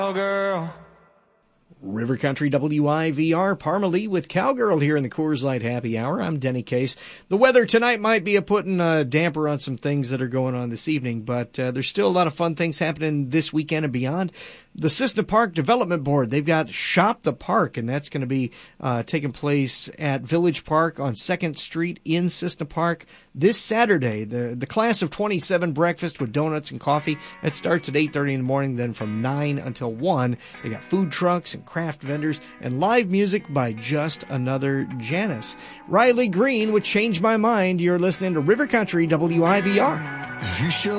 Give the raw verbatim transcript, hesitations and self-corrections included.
Girl. River Country W I V R, Parmalee with Cowgirl here in the Coors Light Happy Hour. I'm Denny Case. The weather tonight might be a putting a damper on some things that are going on this evening, but uh, there's still a lot of fun things happening this weekend and beyond. The Cissna Park Development Board, they've got Shop the Park, and that's going to be uh, taking place at Village Park on second Street in Cissna Park this Saturday. The the Class of twenty-seven breakfast with donuts and coffee. That starts at eight thirty in the morning, then from nine until one. They got food trucks and craft vendors and live music by Just Another Janice. Riley Green with Change My Mind. You're listening to River Country W I V R. If you show